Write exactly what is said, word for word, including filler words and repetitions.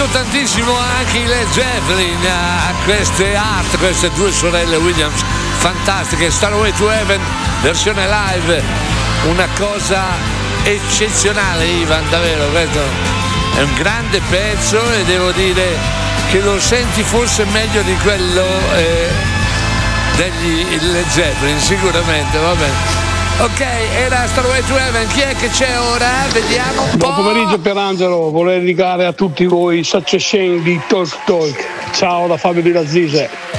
seguito tantissimo anche i Led Zeppelin, a queste art, queste due sorelle Williams fantastiche. Stairway to Heaven versione live, una cosa eccezionale, Ivan, davvero. Questo è un grande pezzo e devo dire che lo senti forse meglio di quello eh, degli Led Zeppelin, sicuramente. Va bene. Ok, era Stairway to Heaven. Chi è che c'è ora? Vediamo un po'. Buon pomeriggio Pierangelo, vorrei dedicare a tutti voi Such a Shame di Talk Talk. Ciao da Fabio di Razzise.